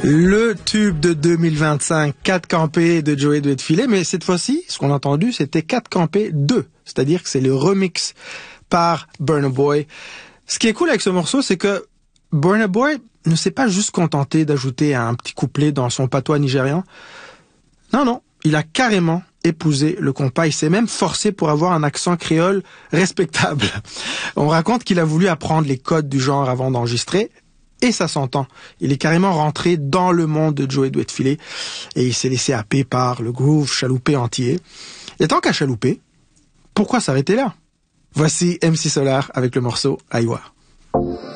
Le tube de 2025, 4 campés de Joey Doit Filer, mais cette fois-ci, ce qu'on a entendu, c'était 4 campés 2, c'est-à-dire que c'est le remix par Burna Boy. Ce qui est cool avec ce morceau, c'est que Burna Boy ne s'est pas juste contenté d'ajouter un petit couplet dans son patois nigérian. Non, il a carrément épousé le compas, il s'est même forcé pour avoir un accent créole respectable. On raconte qu'il a voulu apprendre les codes du genre avant d'enregistrer, et ça s'entend. Il est carrément rentré dans le monde de Joey Doit Filer et il s'est laissé happer par le groove chaloupé entier. Et tant qu'à chalouper, pourquoi s'arrêter là? Voici MC Solar avec le morceau Aïwa.